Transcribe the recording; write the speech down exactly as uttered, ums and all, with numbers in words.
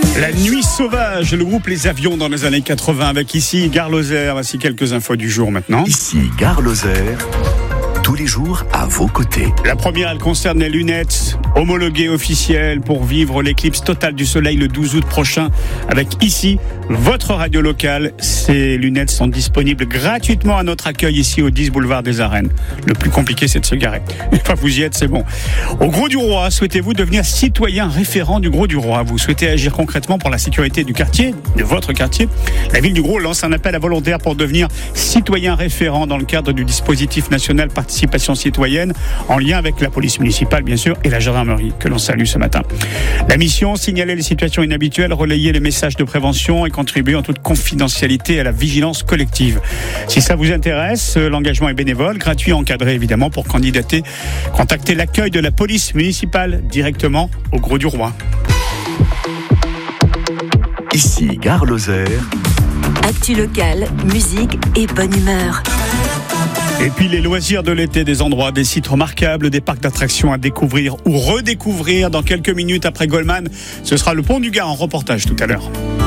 La nuit sauvage, le groupe Les Avions dans les années quatre-vingts avec ici Gare Lozère. Voici quelques infos du jour maintenant. Ici Gare Lozère, tous les jours à vos côtés. La première, elle concerne les lunettes homologuées officielles pour vivre l'éclipse totale du soleil le douze août prochain avec ici votre radio locale. Ces lunettes sont disponibles gratuitement à notre accueil ici au dix boulevard des Arènes. Le plus compliqué, c'est de se garer. Enfin, vous y êtes, c'est bon. Au Gros du Roi, souhaitez-vous devenir citoyen référent du Gros du Roi? Vous souhaitez agir concrètement pour la sécurité du quartier, de votre quartier? La ville du Gros lance un appel à volontaires pour devenir citoyen référent dans le cadre du dispositif national participation citoyenne en lien avec la police municipale, bien sûr, et la gendarmerie, que l'on salue ce matin. La mission, signaler les situations inhabituelles, relayer les messages de prévention et contribuer en toute confidentialité à la vigilance collective. Si ça vous intéresse, l'engagement est bénévole, gratuit, encadré évidemment. Pour candidater, contactez l'accueil de la police municipale directement au Gros du Roi. Ici Gare Lozère. Actu locale, musique et bonne humeur. Et puis les loisirs de l'été, des endroits, des sites remarquables, des parcs d'attractions à découvrir ou redécouvrir dans quelques minutes après Goldman. Ce sera le Pont du Gard en reportage tout à l'heure.